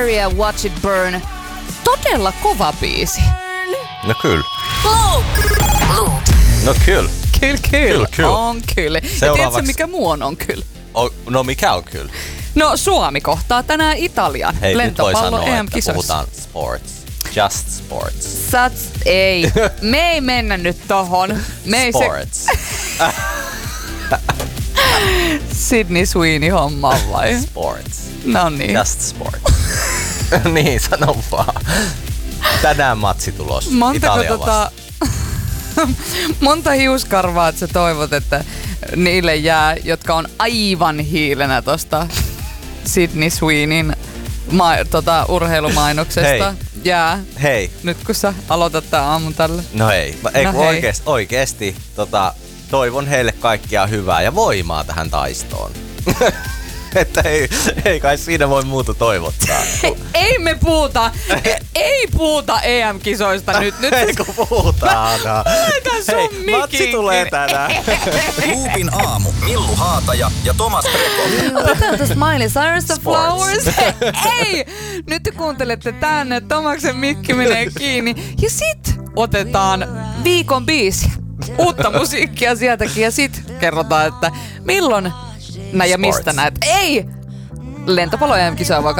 Area Watch It Burn. Todella kova biisi. No kyllä. No kyllä. Kyllä. On kyllä. Ja tiedätkö mikä muun on kyllä? No mikä on kyllä? No Suomi kohtaa tänään Italian lentopallo EM-kisoissa. Puhutaan sports. Just sports. Ei. Me ei mennä nyt tohon. Sports. Sydney Sweeney homma vai? Sports. No niin. Just sports. Niin, sano vaan. Tänään matsi tulos. Italia vastaan. Monta hiuskarvaa, että sä toivot, että niille jää, jotka on aivan hiilenä tosta Sydney Sweeneyn urheilumainoksesta. Jää. Hei. Nyt kun sä aloitat tää aamun tällä. No hei. Oikeesti toivon heille kaikkia hyvää ja voimaa tähän taistoon. Että ei kai siinä voi muuta toivottaa. Ei puhuta EM-kisoista nyt. Ei kun puhutaan. Laita sun mikin. Matsi tulee tänään. Loopin aamu. Millu Haataja ja Tomas Preko. Otetaan tuosta Miley Cyrus Flowers. Ei! Nyt te kuuntelette tänne, Tomaksen mikki menee kiinni. Ja sit otetaan viikon biisi. Uutta musiikkia sieltäkin ja sit kerrotaan, että milloin ja mistä näet. Ei! Lentopallo EM-kisoja vaan